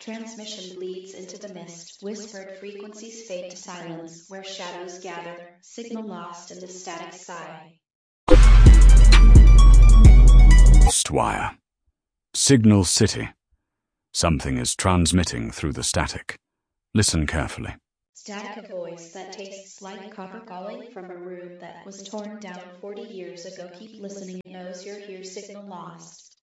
Transmission bleeds into the mist. Whispered frequencies fade to silence. Where shadows gather. Signal lost in the static sigh. Wire. Signal City. Something is transmitting through the static. Listen carefully. Static, a voice that tastes like copper calling from a room that was torn down 40 years ago. Keep listening, it knows you're here. Signal lost.